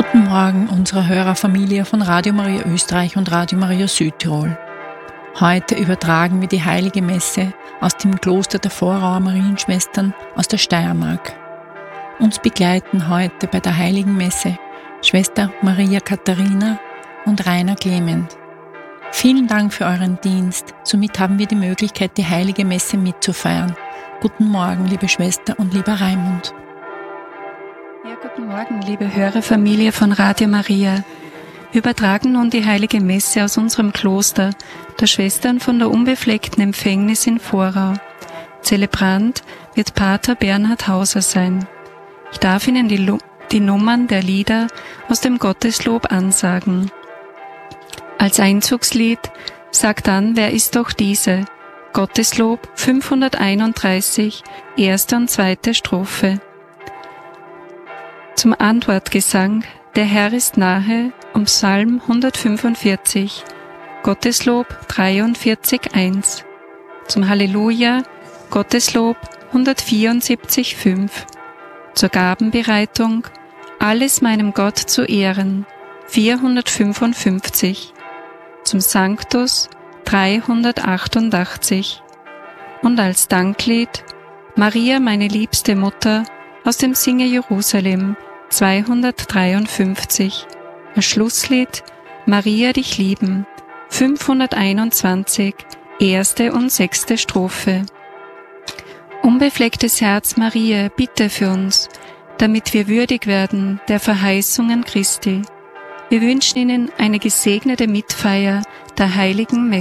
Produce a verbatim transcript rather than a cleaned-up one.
Guten Morgen unserer Hörerfamilie von Radio Maria Österreich und Radio Maria Südtirol. Heute übertragen wir die Heilige Messe aus dem Kloster der Vorauer Marienschwestern aus der Steiermark. Uns begleiten heute bei der Heiligen Messe Schwester Maria Katharina und Rainer Clement. Vielen Dank für euren Dienst. Somit haben wir die Möglichkeit, die Heilige Messe mitzufeiern. Guten Morgen, liebe Schwester und lieber Raimund. Ja, guten Morgen, liebe Hörerfamilie von Radio Maria. Wir übertragen nun die Heilige Messe aus unserem Kloster, der Schwestern von der unbefleckten Empfängnis in Vorau. Zelebrant wird Pater Bernhard Hauser sein. Ich darf Ihnen die, Lu- die Nummern der Lieder aus dem Gotteslob ansagen. Als Einzugslied sagt an, wer ist doch diese? Gotteslob fünfhunderteinunddreißig, erste und zweite Strophe. Zum Antwortgesang, der Herr ist nahe, um Psalm hundertfünfundvierzig, Gotteslob dreiundvierzig, eins. Zum Halleluja, Gotteslob hundertvierundsiebzig, fünf. Zur Gabenbereitung, alles meinem Gott zu ehren, vierhundertfünfundfünfzig. Zum Sanctus dreihundertachtundachtzig. Und als Danklied, Maria, meine liebste Mutter, aus dem Singe Jerusalem, zweihundertdreiundfünfzig. Als Schlusslied, Maria, dich lieben, fünfhunderteinundzwanzig, erste und sechste Strophe. Unbeflecktes Herz Maria, bitte für uns, damit wir würdig werden der Verheißungen Christi. Wir wünschen Ihnen eine gesegnete Mitfeier der Heiligen Messe.